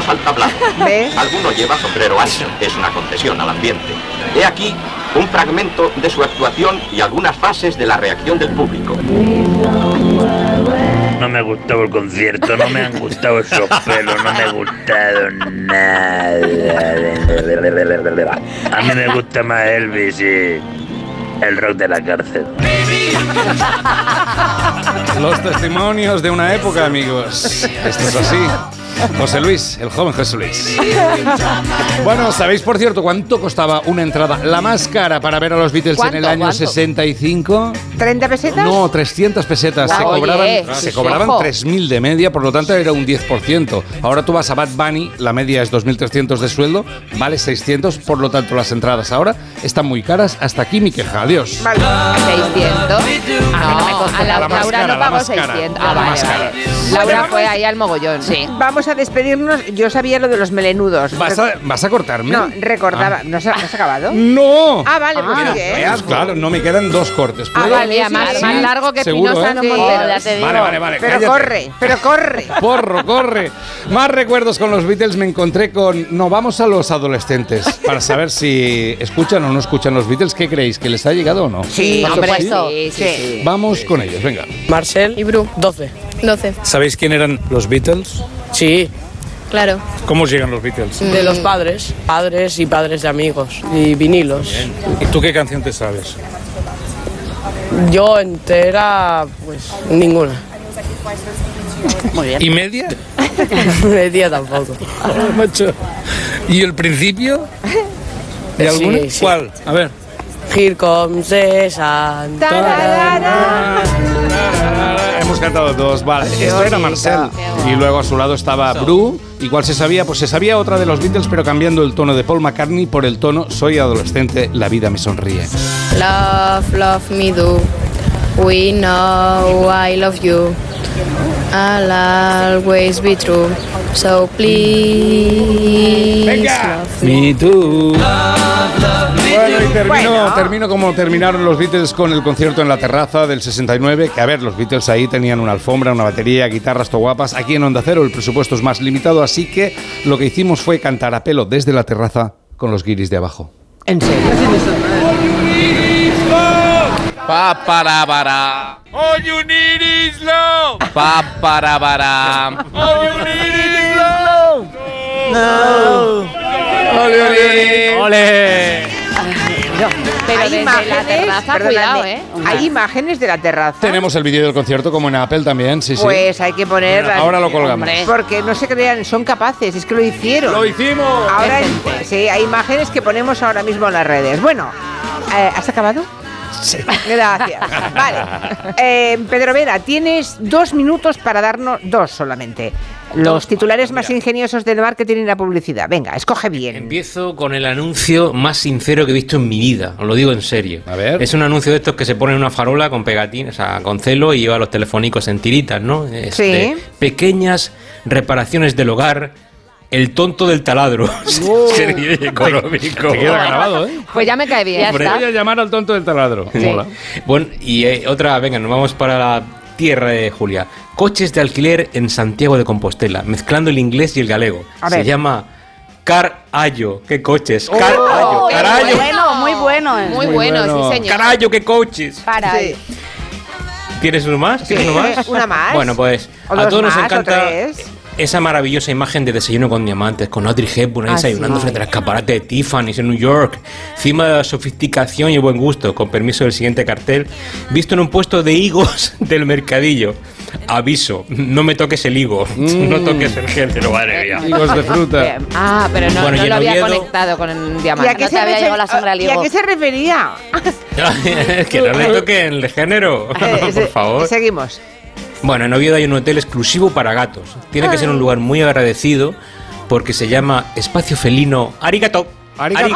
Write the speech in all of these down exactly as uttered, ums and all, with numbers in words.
falta hablar. ¿Ves? Alguno lleva sombrero ancho, es una concesión al ambiente. He aquí un fragmento de su actuación y algunas fases de la reacción del público. No me ha gustado el concierto, no me han gustado esos pelos, no me ha gustado nada. A mí me gusta más Elvis y el rock de la cárcel. Los testimonios de una época, amigos. Esto es así. José Luis, el joven José Luis. Bueno, ¿sabéis, por cierto, cuánto costaba una entrada, la más cara, para ver a los Beatles en el año ¿Cuánto? sesenta y cinco? ¿treinta pesetas? No, trescientas pesetas. Se Oye, cobraban, sí, se sí, cobraban ojo. tres mil de media, por lo tanto era un diez por ciento. Ahora tú vas a Bad Bunny, la media es dos mil trescientos de sueldo, vale seiscientos, por lo tanto las entradas ahora están muy caras. Hasta aquí mi queja. Adiós. Vale. ¿seiscientos? A mí no me costó a la, la más Laura cara, no la pagó más cara, seiscientos. la Ah, vale, más cara. vale. Laura Bueno, fue ahí al mogollón. Sí. Vamos a despedirnos. Yo sabía lo de los melenudos. ¿Vas a, vas a cortarme? No, recordaba. Ah. ¿No, se, ¿no has acabado? ¡No! Ah, vale, pues Ah, sigue. Veas, claro, no me quedan dos cortes. Ah, ¿Puedo? vale, Mira, sí, más, sí. más largo que Seguro, Espinosa ¿eh? no Sí. Montero. Ya te Vale, vale, vale. Pero cállate. corre, pero corre. Porro, corre. Más recuerdos con los Beatles. Me encontré con... No, vamos a los adolescentes para saber si escuchan o no escuchan los Beatles. ¿Qué creéis? ¿Que les ha llegado o no? Sí, Por hombre. supuesto. Sí, sí, sí. Vamos con ellos, venga. Marcel Y Bru, doce. doce, ¿Sabéis quién eran los Beatles? Sí, claro. ¿Cómo os llegan los Beatles? de los padres. Padres y padres de amigos. Y vinilos. ¿Y tú qué canción te sabes? Yo entera, pues ninguna. Muy bien. ¿Y media? Media tampoco. Macho. ¿Y el principio? ¿De Sí, alguna? sí. ¿Cuál? A ver. Here comes the sun. Tararara. Hemos cantado dos, vale. Esto era Marcel. Y luego a su lado estaba Bru. ¿Y cuál se sabía? Pues se sabía otra de los Beatles, pero cambiando el tono de Paul McCartney por el tono Soy adolescente, la vida me sonríe. Love, love me do. We know I love you. I'll always be true. So please love me. Me too. Bueno, y termino, Bueno. termino como terminaron los Beatles con el concierto en la terraza del sesenta y nueve, que a ver, los Beatles ahí tenían una alfombra, una batería, guitarras to guapas. Aquí en Onda Cero el presupuesto es más limitado, así que lo que hicimos fue cantar a pelo desde la terraza con los guiris de abajo. En serio. Pa para para. All you need is love. Pa para para. All you need is love. No. All you need. ¡Ole! Pero Hay desde imágenes, la terraza, perdóname, cuidado, ¿eh? hay imágenes de la terraza. Tenemos el vídeo del concierto como en Apple también, sí, sí. Pues hay que poner. Ahora lo colgamos. Hombre. Porque no se crean, son capaces, es que lo hicieron. ¡Lo hicimos! Ahora sí, hay imágenes que ponemos ahora mismo en las redes. Bueno, eh, ¿has acabado? Sí. Gracias. Vale. Eh, Pedro Vera, tienes dos minutos para darnos dos solamente. Los titulares más ingeniosos del marketing y la publicidad. Venga, escoge bien. Empiezo con el anuncio más sincero que he visto en mi vida, os lo digo en serio. A ver. Es un anuncio de estos que se pone en una farola con pegatina, o sea, con celo y lleva los telefónicos en tiritas, ¿no? Es Sí. de pequeñas reparaciones del hogar, el tonto del taladro. Serio y económico. Te queda grabado, ¿eh? Pues ya me cae bien. Hombre. Voy a llamar al tonto del taladro. Mola. Bueno, y eh, otra, venga, nos vamos para la tierra de Julia. Coches de alquiler en Santiago de Compostela, mezclando el inglés y el galego. A Se ver. llama Car Ayo. ¿Qué coches? Car Oh, Ayo. qué Carayo. Bueno, muy bueno. eh. Muy, Muy bueno, bueno. sí, señor. Carayo, qué coches. Para. Sí. ¿Tienes uno más? ¿Tienes Sí, uno más? una más. Bueno, pues O a dos todos nos más, o encanta tres. esa maravillosa imagen de desayuno con diamantes, con Audrey Hepburn ahí Ah, desayunando sí. frente al escaparate de Tiffany's en New York, encima de la sofisticación y el buen gusto, con permiso del siguiente cartel, visto en un puesto de higos del mercadillo. Aviso, no me toques el higo, no toques el género, madre mía. Higos de fruta. Eh, Ah, pero no, Bueno, no y en lo había Oviedo- conectado con el ¿Y a diamante. qué, No se te había refer- llegado la sangre al ¿Y a higo. qué se refería? Que no le toquen el género, Eh, por favor. Seguimos. Bueno, en Oviedo hay un hotel exclusivo para gatos. Tiene que ser un lugar muy agradecido porque se llama Espacio Felino Arigato. Arigato.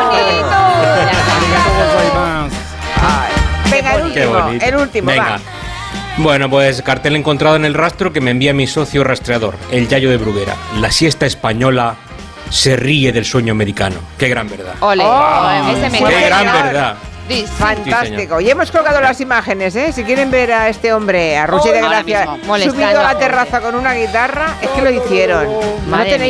Venga, el Qué último, bonito. el último, Venga. va. Bueno, pues cartel encontrado en el rastro que me envía mi socio rastreador, el Yayo de Bruguera. La siesta española se ríe del sueño americano. Qué gran verdad. Ole, Oh, ese me sí, Qué señor. gran verdad. Sí, Fantástico. Y hemos colgado las imágenes, ¿eh? Si quieren ver a este hombre, a Ruchi de Ahora Gracia, mismo, molestando subido a a la Jorge. terraza con una guitarra, es que lo hicieron. No Madre tenéis